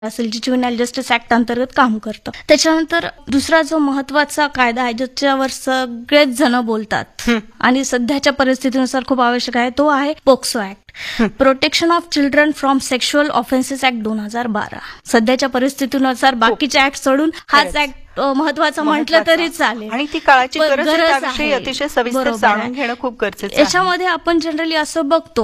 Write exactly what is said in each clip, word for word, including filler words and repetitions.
असेल जे ज्युव्हेनाइल justice act अंतर्गत काम करतं. त्याच्यानंतर दुसरा जो महत्वाचा कायदा आहे ज्याच्यावर सगळेच जण बोलतात आणि सध्याच्या परिस्थितीनुसार खूप आवश्यक आहे तो आहे POCSO act, protection of children from sexual offences act दोन हजार बारा. सध्याच्या परिस्थितीनुसार बाकीचे ऍक्ट सोडून हाच ऍक्ट महत्वाचं म्हटलं तरी चालेल आणि ती काळाची गरज आहे, त्याविषयी अतिशय सविस्तर जाणून घेणं खूप गरजेचं आहे. याच्यामध्ये आपण जनरली असं बघतो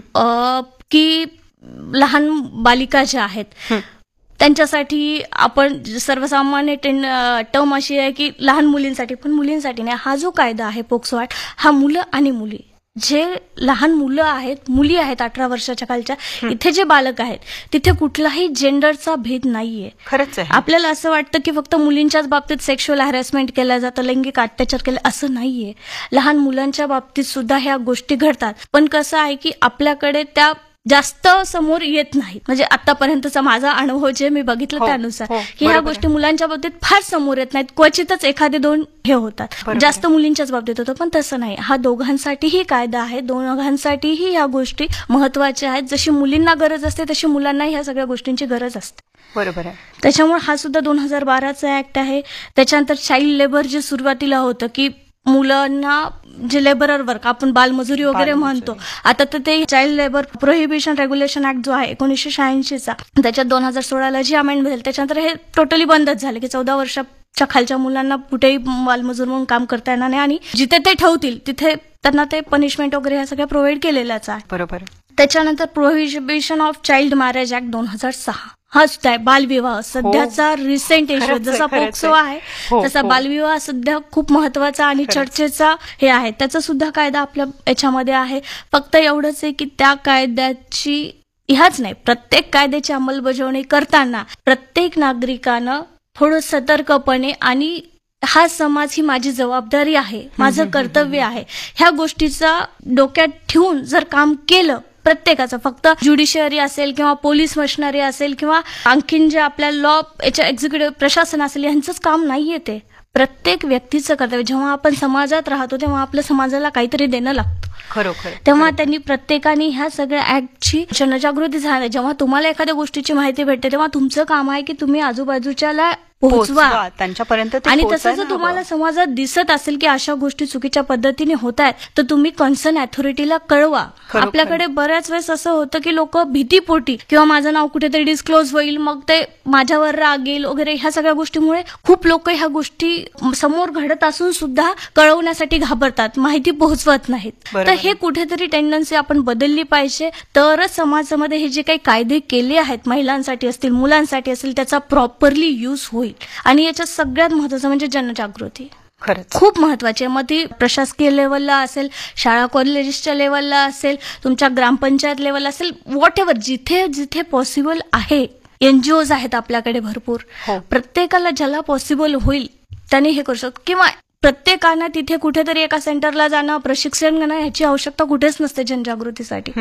की लहान बालिका ज्या आहेत त्यांच्यासाठी आपण सर्वसामान्य टर्म अशी आहे की लहान मुलींसाठी, पण मुलींसाठी नाही. हा जो कायदा आहे पोक्सो ऍक्ट हा मुलं आणि मुली, जे लहान मुलं आहेत, मुली आहेत अठरा वर्षाच्या खालच्या, इथे जे बालक आहेत तिथे कुठलाही जेंडरचा भेद नाहीये. खरंच आहे. आपल्याला असं वाटतं की फक्त मुलींच्याच बाबतीत सेक्शुअल हॅरेसमेंट केलं जातं, लैंगिक अत्याचार केले, असं नाहीये. लहान मुलांच्या बाबतीत सुद्धा ह्या गोष्टी घडतात. पण कसं आहे की आपल्याकडे त्या जास्त समोर येत नाही. म्हणजे आतापर्यंतचा माझा अनुभव जे मी बघितलं त्यानुसार की ह्या गोष्टी मुलांच्या बाबतीत फार समोर येत नाहीत, क्वचितच एखादे दोन हे होतात, जास्त मुलींच्याच बाबतीत होतं. पण तसं नाही, हा दोघांसाठीही कायदा आहे, दोघांसाठीही ह्या गोष्टी महत्वाच्या आहेत. जशी मुलींना गरज असते तशी मुलांनाही ह्या सगळ्या गोष्टींची गरज असते. बरोबर आहे. त्याच्यामुळे हा सुद्धा दोन हजार बाराचा ऍक्ट आहे. त्याच्यानंतर चाइल्ड लेबर जे सुरुवातीला होतं की मुलांना जे लेबरर वर्क आपण बालमजुरी वगैरे म्हणतो, आता तर ते child labour prohibition regulation act जो आहे एकोणीसशे शहाऐंशीचा, त्याच्यात दोन हजार सोळाला जी अमेंडमेंट झाली त्याच्यानंतर हे टोटली बंदच झालं की चौदा वर्षाच्या खालच्या मुलांना कुठेही बालमजूर म्हणून काम करता येणार नाही आणि जिथे ते ठेवतील तिथे त्यांना ते पनिशमेंट वगैरे ह्या सगळ्या प्रोव्हाइड केलेल्याच आहे. बरोबर. त्याच्यानंतर prohibition of child marriage act दोन हजार सहा हा सुद्धा आहे. बालविवाह सध्याचा रिसेंट इश्यू, जसा पोक्सो आहे तसा बालविवाह सध्या खूप महत्वाचा आणि चर्चेचा हे आहे. त्याचा सुद्धा कायदा आपल्या याच्यामध्ये आहे. फक्त एवढंच आहे की त्या कायद्याची ह्याच नाही, प्रत्येक कायद्याची अंमलबजावणी करताना प्रत्येक नागरिकानं थोडं सतर्कपणे आणि हा समाज ही माझी जबाबदारी आहे, माझं कर्तव्य आहे, ह्या गोष्टीचा डोक्यात ठेवून जर काम केलं प्रत्येकाचं, फक्त ज्युडिशियरी असेल किंवा पोलीस मशिनरी असेल किंवा आणखीन जे आपल्या लॉ याच्या एक्झिक्युटिव्ह प्रशासन असेल यांचंच काम नाहीये, ते प्रत्येक व्यक्तीचं कर्तव्य. जेव्हा आपण समाजात राहतो तेव्हा आपल्या समाजाला काहीतरी देणं लागतं. खरोखर. तेव्हा त्यांनी प्रत्येकाने ह्या सगळ्या ऍक्टची जनजागृती झाली. जेव्हा तुम्हाला एखाद्या गोष्टीची माहिती भेटते तेव्हा तुमचं काम आहे की तुम्ही आजूबाजूच्याला पोहोचवा त्यांच्यापर्यंत. आणि तसं जर तुम्हाला समाजात दिसत असेल की अशा गोष्टी चुकीच्या पद्धतीने होत आहेत तर तुम्ही कन्सर्न अथॉरिटीला कळवा. आपल्याकडे बऱ्याच वेळेस असं होतं की लोक भीतीपोटी किंवा माझं नाव कुठेतरी डिस्क्लोज होईल मग ते माझ्यावर राग येईल वगैरे ह्या सगळ्या गोष्टीमुळे खूप लोक ह्या गोष्टी समोर घडत असून सुद्धा कळवण्यासाठी घाबरतात, माहिती पोहोचवत नाहीत. तर हे कुठेतरी टेंडन्सी आपण बदलली पाहिजे, तरच समाजामध्ये हे जे काही कायदे केले आहेत महिलांसाठी असतील मुलांसाठी असेल त्याचा प्रॉपरली यूज होईल. आणि याच्यात सगळ्यात महत्वाचं म्हणजे जनजागृती खरंच खूप महत्वाची आहे. मग ती प्रशासकीय लेवलला असेल, शाळा कॉलेजेसच्या लेवलला असेल, तुमच्या ग्रामपंचायत लेवलला असेल, व्हॉट एव्हर जिथे जिथे पॉसिबल आहे. एनजीओज आहेत आपल्याकडे भरपूर, प्रत्येकाला ज्याला पॉसिबल होईल त्याने हे करू शकतो. किंवा प्रत्येकानं तिथे कुठेतरी एका सेंटरला जाणं, प्रशिक्षण घेणं ह्याची आवश्यकता कुठेच नसते जनजागृतीसाठी.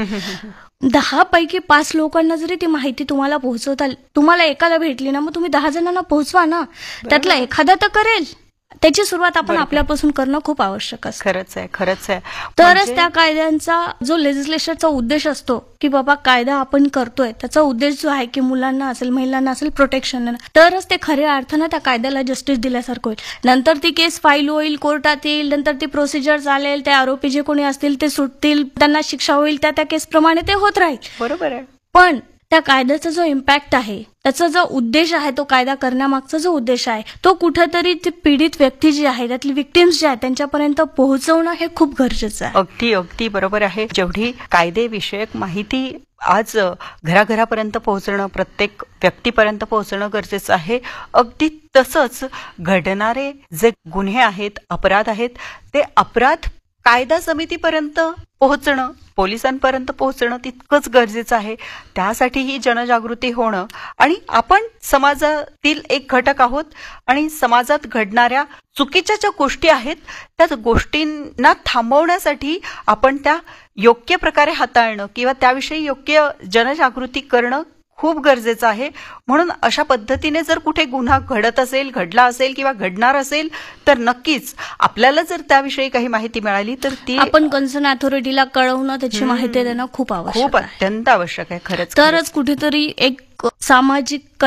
दहा पैकी पाच लोकांना जरी ती माहिती तुम्हाला पोहोचवता, तुम्हाला एकाला भेटली ना मग तुम्ही दहा जणांना पोहोचवा ना, त्यातला एखादा तर करेल. त्याची सुरुवात आपण आपल्यापासून करणं खूप आवश्यक असतं. खरंच आहे, खरंच आहे. तरच त्या कायद्यांचा जो लेजिस्लेशनचा उद्देश असतो की बाबा कायदा आपण करतोय त्याचा उद्देश जो आहे की मुलांना असेल महिलांना असेल प्रोटेक्शन, तरच ते खऱ्या अर्थानं त्या कायद्याला जस्टिस दिल्यासारखं होईल. नंतर ती केस फाईल होईल, कोर्टात येईल, नंतर ती प्रोसिजर चालेल, ते आरोपी जे कोणी असतील ते सुटतील, त्यांना शिक्षा होईल, त्या त्या केस प्रमाणे ते होत राहील. बरोबर आहे. पण त्या कायद्याचा जो इम्पॅक्ट आहे, त्याचा जो उद्देश आहे, तो कायदा करण्यामागचा जो उद्देश आहे तो कुठेतरी ती पीडित व्यक्ती जी आहे, त्यातली विक्टिम्स जे आहेत त्यांच्यापर्यंत पोहोचवणं हे खूप गरजेचं आहे. अगदी अगदी बरोबर आहे. जेवढी कायदेविषयक माहिती आज घराघरापर्यंत पोहोचणं, प्रत्येक व्यक्तीपर्यंत पोहोचणं गरजेचं आहे, अगदी तसंच घडणारे जे गुन्हे आहेत, अपराध आहेत, ते अपराध कायदा समितीपर्यंत पोहोचणं, पोलिसांपर्यंत पोहोचणं तितकंच गरजेचं आहे. त्यासाठी ही जनजागृती होणं, आणि आपण समाजातील एक घटक आहोत आणि समाजात घडणाऱ्या चुकीच्या ज्या गोष्टी आहेत त्या गोष्टींना थांबवण्यासाठी आपण त्या योग्य प्रकारे हाताळणं किंवा त्याविषयी योग्य जनजागृती करणं खूप गरजेचं आहे. म्हणून अशा पद्धतीने जर कुठे गुन्हा घडत असेल, घडला असेल किंवा घडणार असेल तर नक्कीच आपल्याला जर त्याविषयी काही माहिती मिळाली तर ती आपण कन्सर्न अथॉरिटीला कळवणं, त्याची माहिती देणं खूप आवश्यक खूप आहे. अत्यंत आवश्यक आहे खरंच. तरच कुठेतरी एक सामाजिक